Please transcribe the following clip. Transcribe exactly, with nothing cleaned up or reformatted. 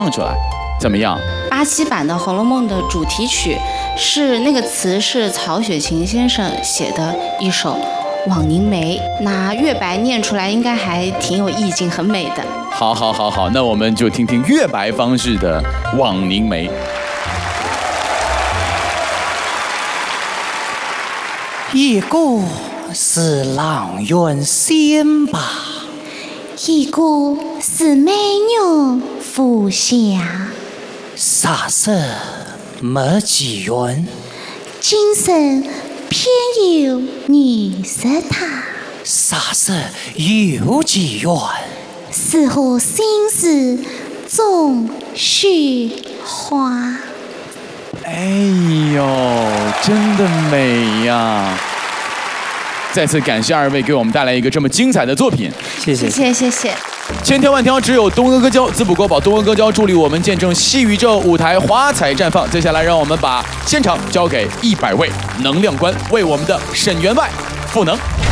唱出来，怎么样？ 巴西版的《红楼梦》的主题曲是那个词是曹雪芹先生写的一首《枉凝眉》，那月白念出来应该还挺有意境，很美的。 好，好，好，好，那我们就听听月白方式的《枉凝眉》。 一个是阆苑仙吧， 一个是美女福霞， 煞色没几缘， 今生偏有你是他， 煞色有几缘， 似乎心事总虚华。 哎呦，真的美呀！再次感谢二位给我们带来一个这么精彩的作品， 谢谢谢谢谢谢。 千挑万挑，只有东阿阿胶，滋补国宝东阿阿胶助力我们见证戏宇宙舞台华彩绽放。接下来，让我们把现场交给一百位能量官，为我们的沈员外赋能。